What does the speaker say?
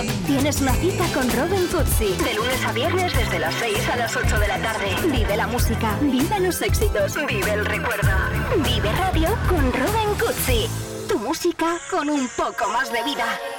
Tienes una cita con Robin Cutsi. De lunes a viernes desde las 6 a las 8 de la tarde. Vive la música, vive los éxitos, vive el recuerdo. Vive Radio con Robin Cutsi. Tu música con un poco más de vida.